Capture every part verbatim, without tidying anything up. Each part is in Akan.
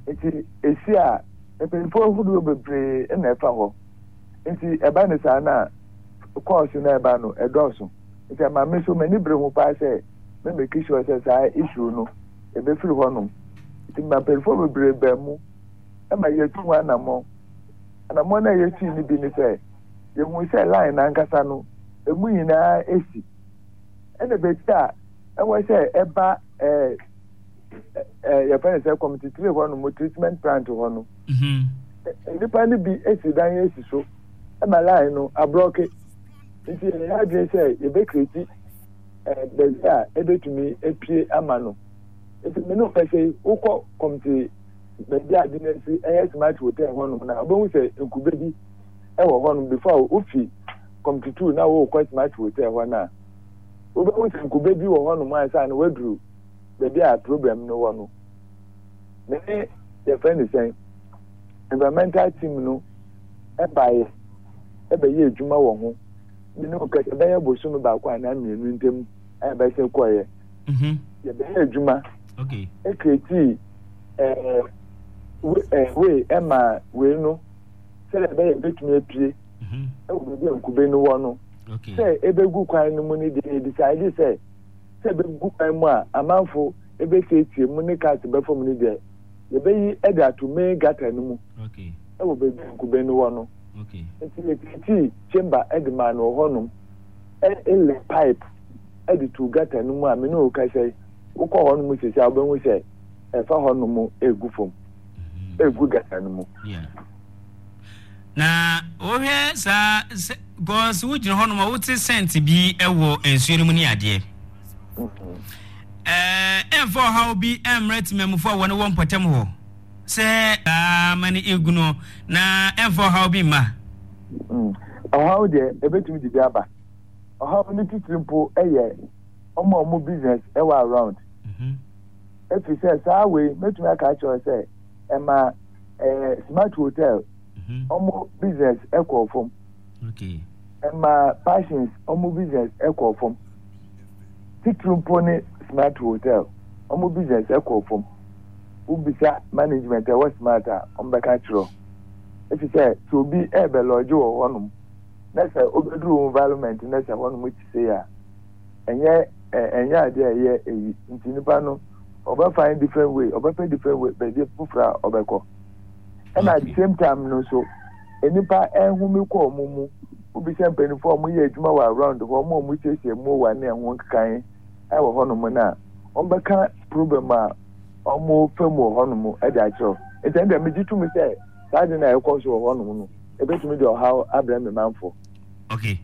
Eti esi a epemfo hudu bebre na efa ho. Enti eba ne sa na course na eba no edoso. Enti ma me so mani bre ho pa se me make sure say sa issue no e be free ho no. Enti ma epemfo bebre ba mu e ma ye tu na mo. Na mo na ye ti ni bi ni say ye hu say line na nkasa no emu nyina esi. E na be ta e wo say eba eh eh ya fa say committee three ho no mo treatment plant ho no. Mhm. Nipa ni bi esi dan esi so e ma line no abroke. Nti ya dwe say e be create eh bezia e betumi epie ama no. Eti me no fa say ukọ committee bebi adinesi eh smart hotel ho no na obo say nkube bi e wo ho no before ofi committee two na wo ko smart hotel ho na obo say nkube bi wo ho no ma say na waduru bebi a problem no wo no me the friend is saying environmental team no e bae e be ye adwuma wo ho me no ka be ye bosu no ba kwa na mienu ntem e be se koye mhm ye be ye adwuma okay e create eh we Emma we no say be ye betumi apie mhm e wo be nkube no wo no okay say e be gu kwan no mu ni dey decide say say be gu kwan mu a amanfo e be say tie mu ni ka te be fom ni dey ye be yi e da to me gata no mu okay e wo be nkube no wo no okay nti le ti chamber e de man wo ho no e ele pipe e de to gata no mu a me no ka say wo ko ho no mu sisi a wo be hu say e fa ho no mu e gu fom egu gata no mu yeah na ohwe sa because we jin hono ma wuti sent bi ewo ensuo no mu ni ade eh enfo how bi emret memfo woni won potem ho se amani eguno na enfo how bi ma mm how de ebetumi di aba how ni titrimpo eye omo omo business e wa around mhm if you say sa we metumi aka cho say ema eh smart hotel mhm omo business e ko fom okay ema passions omo business e ko fom titrumpo ni smart hotel omo business e ko fom ubisa management e was smarter ombeka chiro if you say to be e be lodge wo honum na say obedru environment na say honum ti say ya enye enye ade eye eyi ntinipa no oba find different way oba find different way be dey fufra obeko and at the same time no so enipa ehumi ko omumu ubi se mpenifo omu ye adwuma wa around ho mo omu cheche mu wa na ehun kan e wo hono na ombeka problem a omu femu hono mu e da kiro enten da mejitu mi se sade na ekọ so hono mu no ebetumi de how abraham manfo okay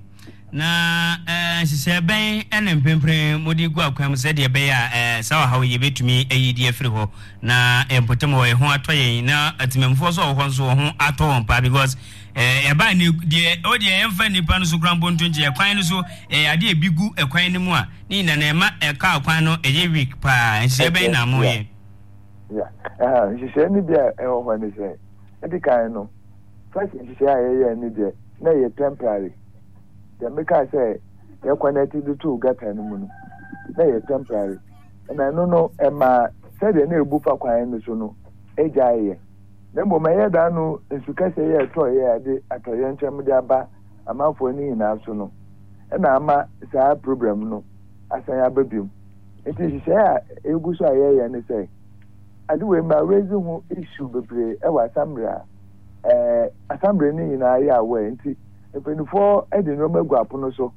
na eh sise ben ene mpempre modi gu akwam se de be ya eh sawa hawo ye betumi eyi de afiri ho na empotem wo ho atoye na atimemfo so ho so ho ato pa because eh e ba ni de o de emfa nipa no so krambo ntonje e kwan no so eh ade ebigu e kwan ni mu a ni na na ma e ka kwan no eye week pa sise ben na mo ye yeah ah sise ni bia e ho ni se e di kan no first sise aye ye ni de na ye temporary the maker say you connected to gata no mu na ye temporary and I no no e ma say de na ebu fa kwan no so no eja ye na mo ma ye da no ensuka say ye to ye ade atoye nchem de aba amanfo ni na so no e na ama sa problem no asan ya babim it is say egu so aye ye ni say ade we ma raise hu issue bebre e wa samra eh assembly ni na ya we nti epenifo e de no magu apono so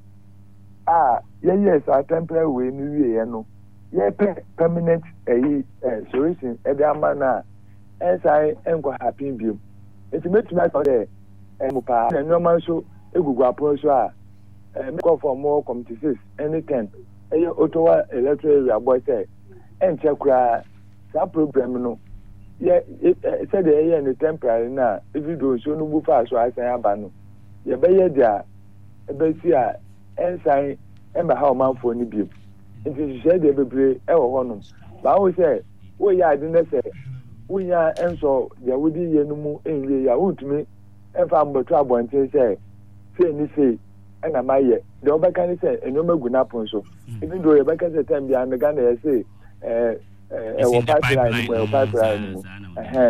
ah ye yes a temporary we ni wie ye no ye pe permanent eh solution e de ama na e sai enko happy biom eti metuma ko de e mu pa na no man so egugu apono so a e me ko for more committee six any ten e otowa electoral area boy say enche kura sa program no ye said the ye ni temporary na if you do so no bu fa so asan aba no ye be ye dia e be si a ensan e ma ha o man fo ni bi nti she de bebre e wo ho no ba wo say wo ya ade na say wo ya enso de wo di ye no mu enwe ya wo ntumi e fa mboto abonte say say ni say e na ma ye de obeka ni say enyo magu na pon so even though ye beka say time bia me ga na ye say eh eh wo pipeline mo pipeline mo eh